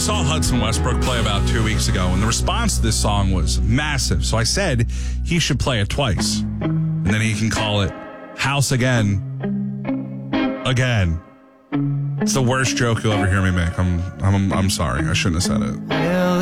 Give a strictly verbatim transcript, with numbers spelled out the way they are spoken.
saw Hudson Westbrook play about two weeks ago, and the response to this song was massive. So I said he should play it twice, and then he can call it House Again. Again. It's the worst joke you'll ever hear me make. I'm I'm I'm sorry. I shouldn't have said it.